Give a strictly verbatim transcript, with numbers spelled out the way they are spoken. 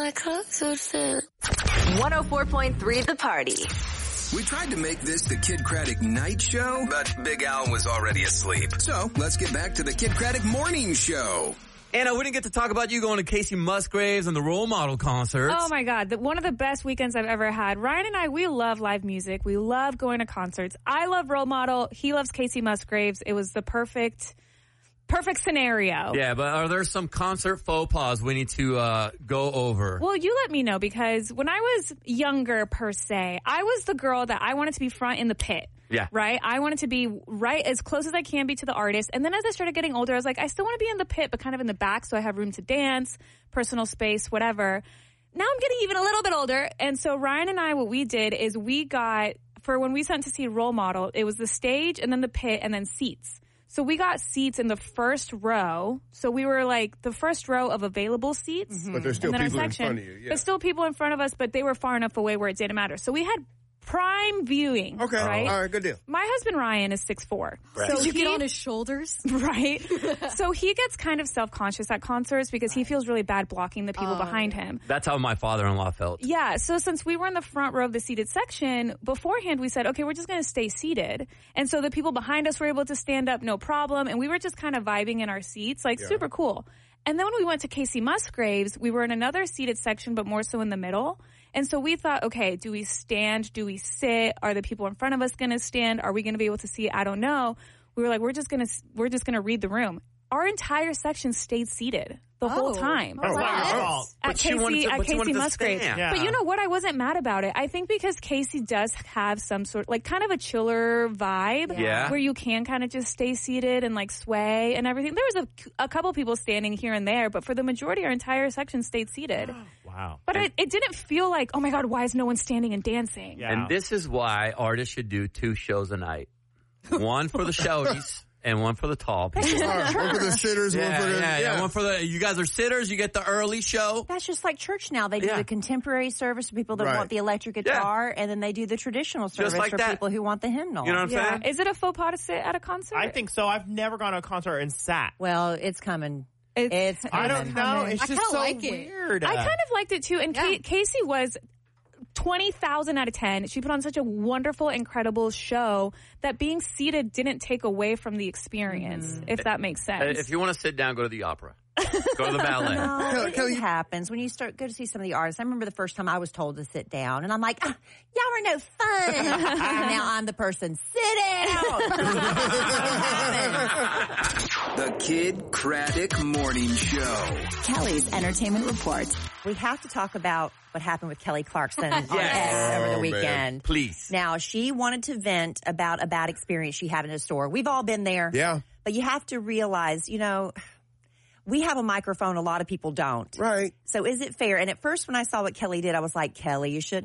my clothes would fit. one oh four point three The Party. We tried to make this the Kid Craddock night show, but Big Al was already asleep. So let's get back to the Kid Craddock morning show. Anna, we didn't get to talk about you going to Casey Musgraves and the Role Model concerts. Oh, my God. The, one of the best weekends I've ever had. Ryan and I, we love live music. We love going to concerts. I love Role Model. He loves Casey Musgraves. It was the perfect... Perfect scenario. Yeah, but are there some concert faux pas we need to uh, go over? Well, you let me know, because when I was younger, per se, I was the girl that I wanted to be front in the pit. Yeah. Right? I wanted to be right as close as I can be to the artist. And then as I started getting older, I was like, I still want to be in the pit, but kind of in the back, so I have room to dance, personal space, whatever. Now I'm getting even a little bit older. And so Ryan and I, what we did is we got, for when we sent to see Role Model, it was the stage and then the pit and then seats. So we got seats in the first row. So we were like the first row of available seats. Mm-hmm. But there's still people in front of you. Yeah. There's still people in front of us, but they were far enough away where it didn't matter. So we had prime viewing. Okay. Right? All right, good deal. My husband Ryan is six foot four. Right. So Did you he, get on his shoulders? Right. So he gets kind of self-conscious at concerts because he feels really bad blocking the people Oh, behind yeah. him. That's how my father-in-law felt. Yeah, so since we were in the front row of the seated section, beforehand we said, okay, we're just going to stay seated. And so the people behind us were able to stand up, no problem. And we were just kind of vibing in our seats, like yeah. super cool. And then when we went to Casey Musgraves, we were in another seated section, but more so in the middle. And so we thought, okay, do we stand? Do we sit? Are the people in front of us going to stand? Are we going to be able to see? I don't know. We were like, we're just going to, we're just going to read the room. Our entire section stayed seated the oh. whole time. Oh, wow. At Casey, to, at Casey Musgraves. Yeah. But you know what? I wasn't mad about it. I think because Casey does have some sort, like kind of a chiller vibe. Yeah. Where you can kind of just stay seated and like sway and everything. There was a, a couple people standing here and there, but for the majority, our entire section stayed seated. Wow. But it, it didn't feel like, oh my God, why is no one standing and dancing? Yeah. And this is why artists should do two shows a night. One for the shouties. And one for the tall people. Right, one for the sitters, yeah, one for the... Yeah, yeah, yeah, one for the... You guys are sitters, you get the early show. That's just like church now. They do Yeah. the contemporary service for people that Right. want the electric guitar, yeah. and then they do the traditional service like for that. people who want the hymnal. You know what I'm Yeah. saying? Is it a faux pas to sit at a concert? I think so. I've never gone to a concert and sat. Well, it's coming. It's, It's I don't know. It's I just kinda so like it. weird. I kind of liked it too. And Yeah. Ka- Casey was twenty thousand out of ten. She put on such a wonderful, incredible show that being seated didn't take away from the experience, mm-hmm. if that makes sense. Uh, If you want to sit down, go to the opera. Go to the ballet. No, Kelly- it, Kelly- it happens when you start go to see some of the artists. I remember the first time I was told to sit down, and I'm like, ah, "Y'all are no fun." And now I'm the person. Sit down. The Kid Craddock Morning Show. Kelly's Entertainment Report. We have to talk about what happened with Kelly Clarkson on Yes. X over the Oh, weekend. man. Please. Now, she wanted to vent about a bad experience she had in a store. We've all been there. Yeah. But you have to realize, you know, we have a microphone. A lot of people don't. Right. So is it fair? And at first when I saw what Kelly did, I was like, Kelly, you shouldn't